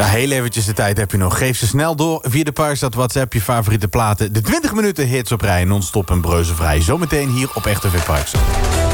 Ja, heel eventjes de tijd heb je nog. Geef ze snel door via de Parkstad WhatsApp je favoriete platen. De 20 minuten hits op rij, non-stop en breuzenvrij. Zometeen hier op Echt TV Parkstad.